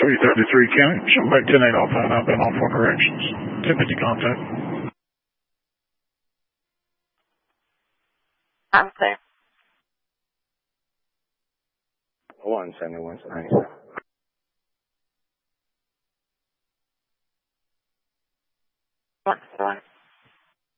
333 County, show back 10-8 off and I've been off 4 corrections. 1050 contact. I'm clear. 171. One.